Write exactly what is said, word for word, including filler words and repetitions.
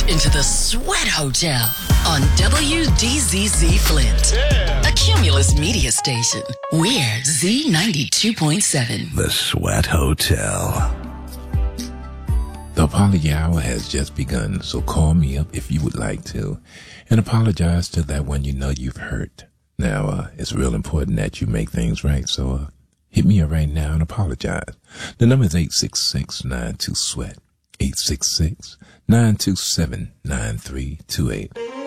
into the Sweat Hotel on W D Z Z Flint, yeah. A Cumulus media station. We're Z ninety-two point seven. The Sweat Hotel. The apology hour has just begun, so call me up if you would like to and apologize to that one you know you've hurt. Now, uh, it's real important that you make things right, so uh, hit me up right now and apologize. The number is eight six six, nine two, SWEAT, eight six six, nine two seven, nine three two eight.